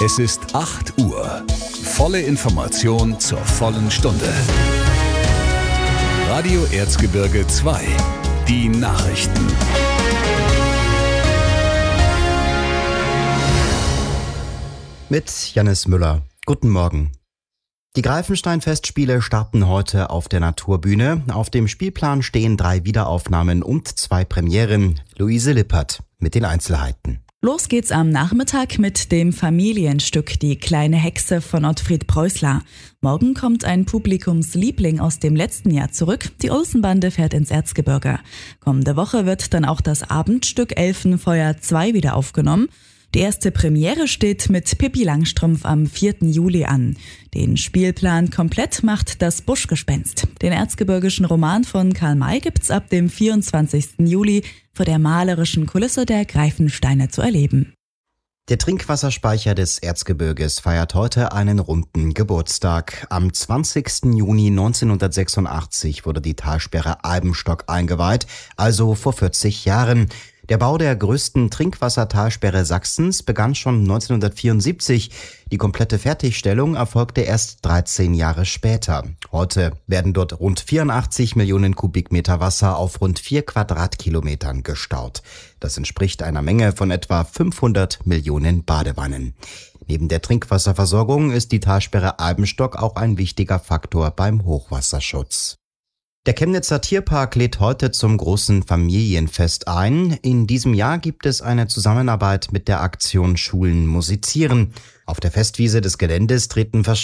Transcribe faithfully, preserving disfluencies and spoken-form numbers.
Es ist acht Uhr. Volle Information zur vollen Stunde. Radio Erzgebirge zwei. Die Nachrichten. Mit Jannis Müller. Guten Morgen. Die Greifenstein-Festspiele starten heute auf der Naturbühne. Auf dem Spielplan stehen drei Wiederaufnahmen und zwei Premieren. Luise Lippert mit den Einzelheiten. Los geht's am Nachmittag mit dem Familienstück Die kleine Hexe von Ottfried Preußler. Morgen kommt ein Publikumsliebling aus dem letzten Jahr zurück. Die Olsenbande fährt ins Erzgebirge. Kommende Woche wird dann auch das Abendstück Elfenfeuer zwei wieder aufgenommen. Die erste Premiere steht mit Pippi Langstrumpf am vierten Juli an. Den Spielplan komplett macht das Buschgespenst. Den erzgebirgischen Roman von Karl May gibt's ab dem vierundzwanzigsten Juli vor der malerischen Kulisse der Greifensteine zu erleben. Der Trinkwasserspeicher des Erzgebirges feiert heute einen runden Geburtstag. Am zwanzigsten Juni neunzehnhundertsechsundachtzig wurde die Talsperre Albenstock eingeweiht, also vor vierzig Jahren. Der Bau der größten Trinkwassertalsperre Sachsens begann schon neunzehnhundertvierundsiebzig. Die komplette Fertigstellung erfolgte erst dreizehn Jahre später. Heute werden dort rund vierundachtzig Millionen Kubikmeter Wasser auf rund vier Quadratkilometern gestaut. Das entspricht einer Menge von etwa fünfhundert Millionen Badewannen. Neben der Trinkwasserversorgung ist die Talsperre Albenstock auch ein wichtiger Faktor beim Hochwasserschutz. Der Chemnitzer Tierpark lädt heute zum großen Familienfest ein. In diesem Jahr gibt es eine Zusammenarbeit mit der Aktion Schulen musizieren. Auf der Festwiese des Geländes treten verschiedene